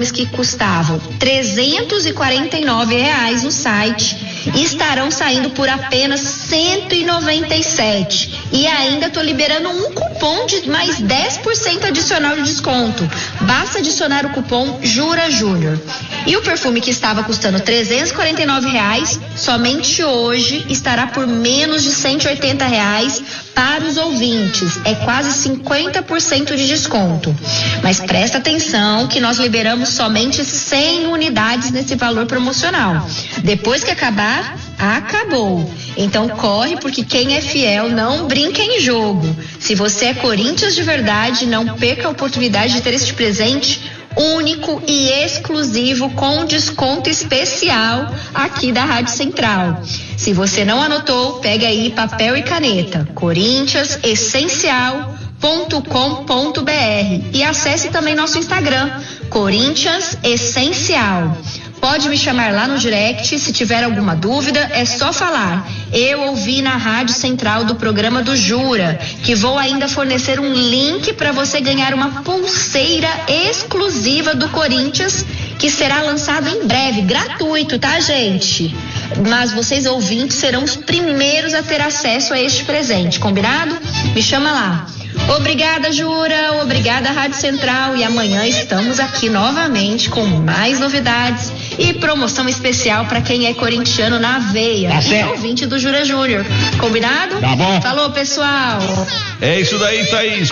perfumes que custavam R$349 no site estarão saindo por apenas R$197. E ainda tô liberando um cupom de mais 10% adicional de desconto. Basta adicionar o cupom Jura Júnior. E o perfume que estava custando R$349, somente hoje estará por menos de R$180 para os ouvintes. É quase 50% de desconto. Mas presta atenção que nós liberamos somente 100 unidades nesse valor promocional. Depois que acabar, acabou. Então corre, porque quem é fiel não brinca em jogo. Se você é Corinthians de verdade, não perca a oportunidade de ter este presente único e exclusivo com desconto especial aqui da Rádio Central. Se você não anotou, pega aí papel e caneta. corinthianessencial.com.br e acesse também nosso Instagram, Corinthians Essencial. Pode me chamar lá no direct, se tiver alguma dúvida, é só falar. Eu ouvi na Rádio Central do programa do Jura, que vou ainda fornecer um link para você ganhar uma pulseira exclusiva do Corinthians, que será lançado em breve, gratuito, tá, gente? Mas vocês ouvintes serão os primeiros a ter acesso a este presente, combinado? Me chama lá. Obrigada, Jura, obrigada, Rádio Central, e amanhã estamos aqui novamente com mais novidades e promoção especial para quem é corintiano na veia, e ouvinte do Jura Júnior. Combinado? Tá bom. Falou, pessoal. É isso daí, Thaís.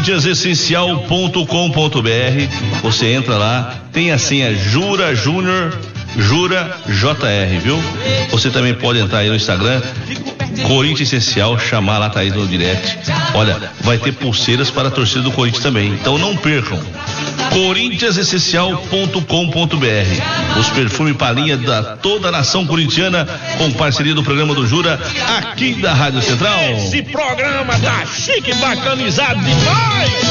corinthianessencial.com.br. Você entra lá, tem a senha Jura Júnior, Jura JR, viu? Você também pode entrar aí no Instagram, Corinthians Essencial, chamar lá a Thaís no direct. Olha, vai ter pulseiras para a torcida do Corinthians também, então não percam. corinthianessencial.com.br. Os perfumes palhinha da toda a nação corintiana, com parceria do programa do Jura, aqui da Rádio Central. Esse programa tá chique, bacanizado demais.